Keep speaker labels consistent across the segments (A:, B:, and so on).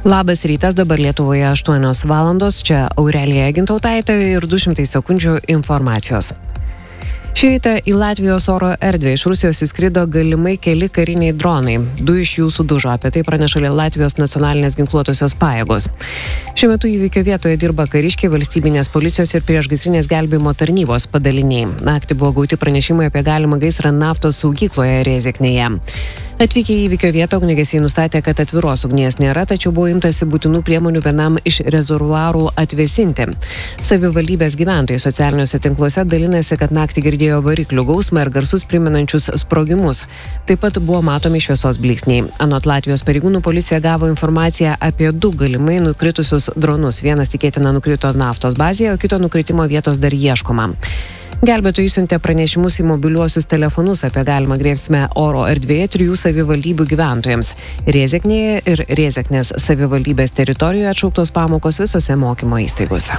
A: Labas rytas, dabar Lietuvoje 8 valandos, čia Aurelija Gintautaitė ir 200 sekundžių informacijos. Šį rytą į Latvijos oro erdvę iš Rusijos įskrido galimai keli kariniai dronai. 2 iš jų sudužo, apie tai praneša Latvijos nacionalinės ginkluotosios pajėgos. Šiuo metu įvykio vietoje dirba kariškiai, valstybinės policijos ir priešgaisrinės gelbėjimo tarnybos padaliniai. Naktį buvo gauti pranešimai apie galimą gaisrą naftos saugykloje Rėzeknėje. Atvykę į įvykio vietą ugniagesiai nustatė, kad atviros ugnies nėra, tačiau buvo imtasi būtinų priemonių vienam iš rezervuarų atvėsinti. Savivaldybės gyventojai socialiniuose tinkluose dalinasi, kad naktį girdėjo variklių gausmą ir garsus primenančius sprogimus. Taip pat buvo matomi šviesos blyksniai. Anot Latvijos pareigūnų policija gavo informaciją apie 2 galimai nukritusius dronus. Vienas tikėtina nukrito naftos bazėje, o kito nukritimo vietos dar ieškoma. Gelbėtojai siuntė pranešimus į mobiliuosius telefonus apie galimą grėsmę oro erdvėje 3 savivaldybių gyventojams. Rėzeknėje ir Rėzeknės savivaldybės teritorijoje atšauktos pamokos visose mokymo įstaigose.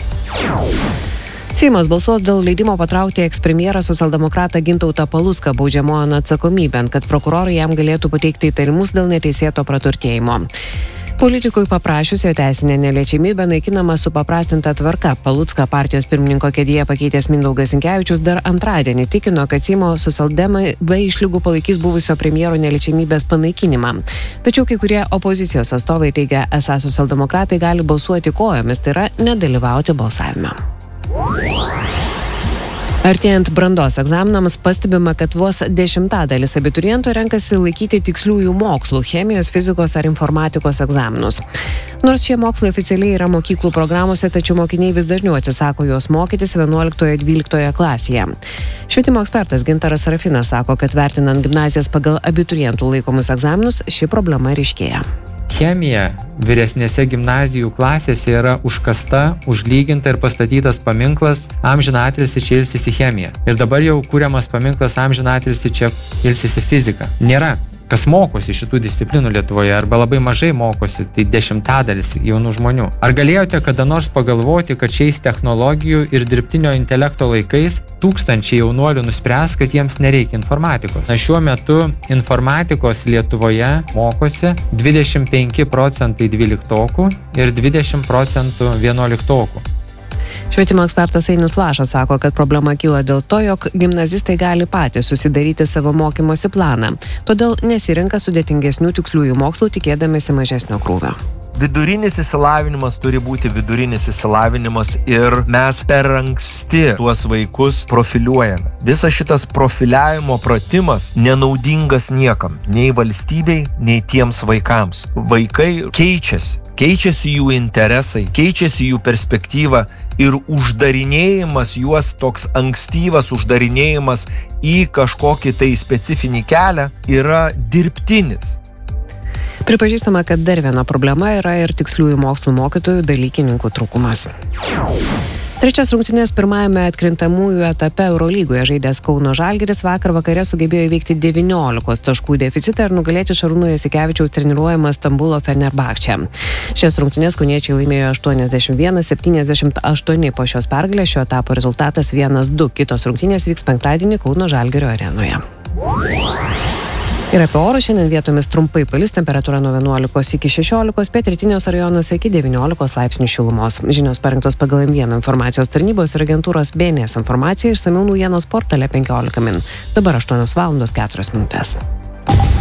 A: Seimas balsuos dėl leidimo patraukti ekspremjerą socialdemokratą Gintautą Palucką baudžiamojon atsakomybėn, kad prokurorai jam galėtų pateikti įtarimus dėl neteisėto praturtėjimo. Politikui paprašius jo teisinė neliečiamybė naikinama supaprastinta tvarka. Palucką partijos pirmininko kėdėje pakeitęs Mindaugas Sinkevičius dar antradienį tikino, kad Seimo socialdemai be išlygų palaikys buvusio premjero neliečiamybės panaikinimą. Tačiau kai kurie opozicijos atstovai teigia, esą socialdemokratai gali balsuoti kojomis, tai yra nedalyvauti balsavime. Artėjant brandos egzaminams pastebima, kad vos 10% abiturientų renkasi laikyti tiksliųjų mokslų, chemijos, fizikos ar informatikos egzaminus. Nors šie mokslai oficialiai yra mokyklų programuose, tačiau mokiniai vis dažniau atsisako juos mokytis 11-12 klasėje. Švietimo ekspertas Gintaras Sarafinas sako, kad vertinant gimnazijas pagal abiturientų laikomus egzaminus, ši problema ryškėja.
B: Chemija vyresnėse gimnazijų klasėse yra užkasta, užlyginta ir pastatytas paminklas amžiną atilsį čia ilsisi chemija. Ir dabar jau kuriamas paminklas amžiną atilsį čia ilsisi fizika. Nėra. Kas mokosi šitų disciplinų Lietuvoje arba labai mažai mokosi, tai 10% jaunų žmonių. Ar galėjote kada nors pagalvoti, kad šiais technologijų ir dirbtinio intelekto laikais tūkstančiai jaunuolių nuspręs, kad jiems nereikia informatikos? Šiuo metu informatikos Lietuvoje mokosi 25% 12-okų ir 20% 11-okų.
A: Švietimo ekspertas Ainius Lašas sako, kad problema kyla dėl to, jog gimnazistai gali patys susidaryti savo mokymosi planą. Todėl nesirenka sudėtingesnių tiksliųjų mokslų, tikėdamėsi mažesnio krūvio.
C: Vidurinis išsilavinimas turi būti vidurinis išsilavinimas ir mes per anksti tuos vaikus profiliuojame. Visas šitas profiliavimo pratimas nenaudingas niekam, nei valstybei, nei tiems vaikams. Vaikai keičiasi jų interesai, keičiasi jų perspektyva ir uždarinėjimas juos, toks ankstyvas uždarinėjimas į kažkokį tai specifinį kelią yra dirbtinis.
A: Pripažįstama, kad dar viena problema yra ir tiksliųjų mokslų mokytojų dalykininkų trūkumas. 3 rungtynės pirmajame atkrintamųjų etape Eurolygoje žaidęs Kauno Žalgiris vakar vakare sugebėjo įveikti 19 taškų deficitą ir nugalėti Šarūno Jasikevičiaus treniruojamą Stambulo Fenerbahče. Šias rungtynės kauniečiai laimėjo 81-78 po šios pergalės, šio etapo rezultatas 1-2. Kitos rungtynės vyks penktadienį Kauno Žalgirio arenoje. Ir apie orą šiandien vietomis trumpai palis, temperatūra nuo 11 iki 16, pietrytiniuose rajonuose iki 19 laipsnių šilumos. Žinios parengtos pagal M1 informacijos tarnybos ir agentūros BNS informacija, išsamiau naujienos portale 15 min. Dabar 8 valandos 4 minutės.